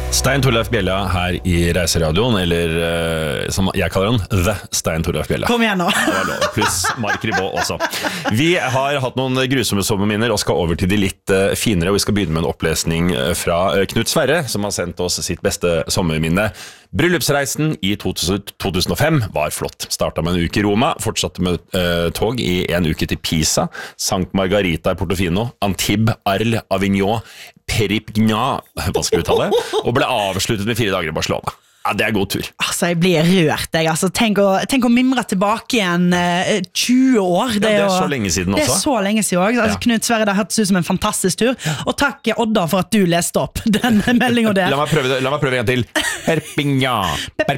Stein Torleif Bjella her i Reiseradioen, eller som jeg kaller den, The Stein Torleif Bjella. Kom igjen nå. Pluss Mark Ribot også. Vi har hatt noen grusomme sommerminner og skal over til de litt finere, og vi skal begynne med en opplesning fra Knut Sverre, som har sendt oss sitt beste sommerminne. Bryllupsreisen i 2005 var flott. Startet med en uke i Roma, fortsatte med tog i en uke til Pisa, Sankt Margarita i Portofino, Antibes, Arles, Avignon, Perpignan, vanskelig uttale, og ble avsluttet med 4 dager i Barcelona. Ja, det god tur. Altså, jeg blir rørt. Tenk å mimre tilbake igjen 20 år. Det er så lenge siden også. Det er så lenge siden også. Altså, Knut Sverre, det hørtes ut som en fantastisk tur. Og takk Odda for at du leste opp den meldingen der. La meg prøve en til. Perpignan.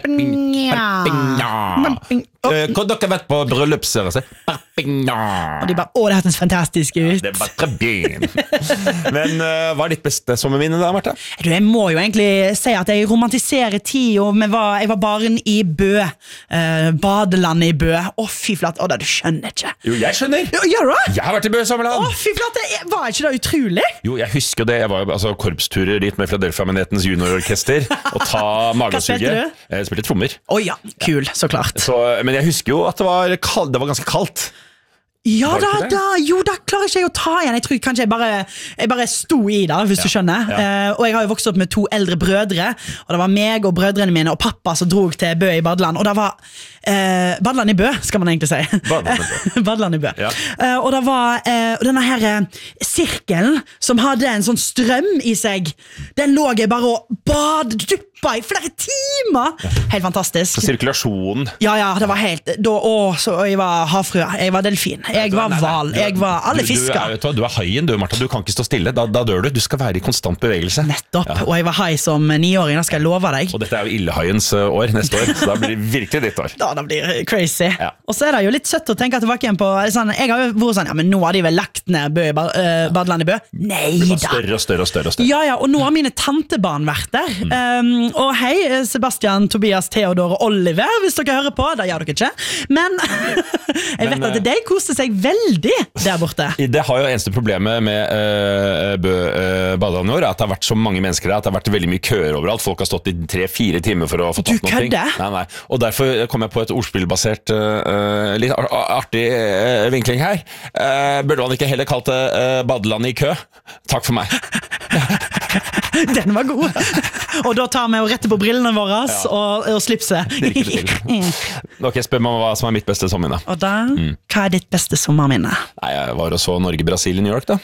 Kan dere vært på bryllupsreise? Perpignan. Og de bare, det hørtes fantastisk ut. Det var très bien. Men hva ditt beste sommerminne da, Martha? Jeg må jo egentlig si at jeg romantiserer tid, og jeg var barn i Bø. Badeland i Bø. Fy flate, Odda, du skjønner ikke. Jo, jeg skjønner. Gjør du? Jeg har vært i Bø sommerland. Fy flate, var ikke det utrolig? Jo, jeg husker det. Jeg var jo korpsturer dit med Philadelphia-menighetens juniororkester og ta magasuget. Hva spilte du? Jeg spilte trommer. Ja, kul, så klart. Men jeg husker jo at det var ganske kaldt. Ja da klarer ikke jeg å ta igjen. Jeg tror kanskje jeg bare sto i det, hvis du skjønner. Og jeg har jo vokst opp med 2 eldre brødre, og det var meg og brødrene mine og pappa som drog til Bø i badeland, og det var badeland i Bø, skal man egentlig si. Badeland i Bø. Og det var denne her sirkelen som hadde en sånn strøm i seg. Den lå jeg bare og duppa i flere timer. Helt fantastisk. Så sirkulasjonen. Ja, det var helt så jeg var havfrue, jeg var delfin, jeg var hval, jeg var alle fisker. Du er haien, du, Martha. Du kan ikke stå stille. Da dør du. Du skal være i konstant bevegelse. Nettopp. Og jeg var hai som 9-åring, da skal jeg love deg. Og dette er jo ildehaiens år neste år, så da blir det virkelig ditt år. Da blir det crazy. Og så er det jo litt søtt å tenke tilbake igjen på sånn, jeg har jo vært sånn, men nå har de vel lagt ned badeland i Bø? Nei da. Det var større. Ja, og nå har mine tantebarn vært der. Og hei, Sebastian, Tobias, Theodor og Oliver, hvis dere hører på, det gjør dere ikke. Men jeg vet at de koste seg veldig der borte. Det har jo eneste problemet med Bø badeland i år, at det har vært så mange mennesker der, at det har vært veldig mye køer overalt. Folk har stått i 3-4 timer for å få tatt noe. Du kødder? Nei. Og derfor kom jeg på et ordspillbasert, litt artig vinkling her. Burde man ikke heller kalt det badeland i kø? Takk for meg. Den var god. Og da tar vi og retter på brillene våre og slipset. Ok, spør meg hva som er mitt beste sommerminne. Og da, hva er ditt beste sommerminne? Nei, jeg var og så Norge-Brasil i New York da.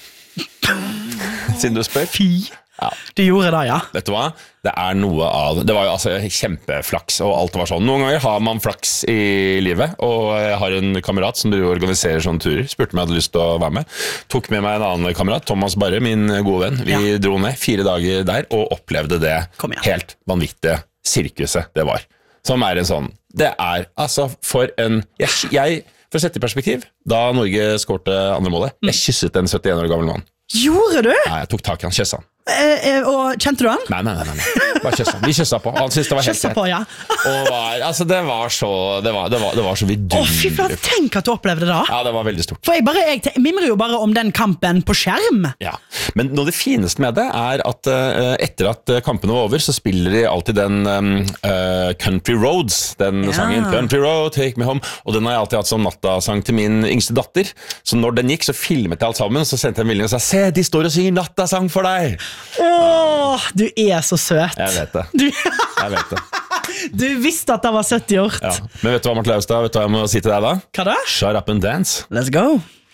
Siden du spør. Fy. Ja. Du gjorde det, ja. Vet du hva? Det er noe av det var jo altså kjempeflaks, og alt var sånn. Noen ganger har man flaks i livet, og jeg har en kamerat som organiserer sånne turer. Spurte om jeg hadde lyst til å være med. Tok med meg en annen kamerat, Thomas Barre, min gode venn. Vi dro ned 4 dager der og opplevde det helt vanvittige sirkuset det var. Som er en sånn. Det er altså for en for å sette i perspektiv, da Norge skårte andre målet, jeg kysset en 71 år gammel mann. Gjorde du? Ja, jeg tok tak i han, kysset han. Og kjente du han? Nei. Bare kjøssa. Vi kjøssa på. Han syntes det var helt greit. På, ja. Og det var så vidunderlig. Fy flate, tenk at du opplevde det. Ja, det var veldig stort. For jeg mimrer jo bare om den kampen på skjerm. Ja, men noe det fineste med det er at etter at kampen var over, så spiller de alltid den Country Roads, den sangen Country Road, Take Me Home, og den har jeg alltid hatt som nattasang til min yngste datter. Så når den gikk, så filmet jeg alt sammen, og så sendte jeg en melding og sa, se, de står og synger nattasang for deg. Du er så søt. Jeg vet det. Jeg vet det. Du visste at det var søtt gjort. Ja. Men vet du hva, Martha Laustad, vet du hva jeg må si til deg da? Hva da? Shut up and dance. Let's go.